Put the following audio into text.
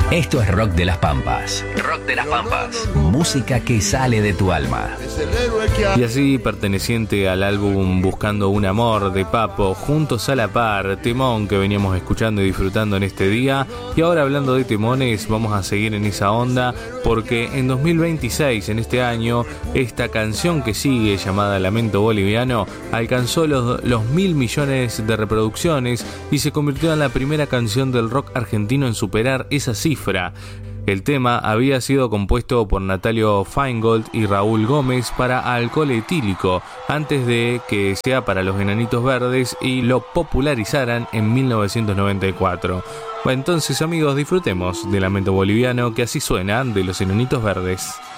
Esto es Rock de las Pampas. Rock de las Pampas. Música que sale de tu alma. Y así, perteneciente al álbum Buscando un Amor de Papo, Juntos a la Par, temón que veníamos escuchando y disfrutando en este día. Y ahora, hablando de temones, vamos a seguir en esa onda, porque en 2026, en este año, esta canción que sigue, llamada Lamento Boliviano, alcanzó los 1.000 millones de reproducciones y se convirtió en la primera canción del rock argentino en superar esa cifra. El tema había sido compuesto por Natalio Feingold y Raúl Gómez para Alcohol Etílico, antes de que sea para Los Enanitos Verdes y lo popularizaran en 1994. Bueno, entonces, amigos, disfrutemos de Lamento Boliviano, que así suena, de Los Enanitos Verdes.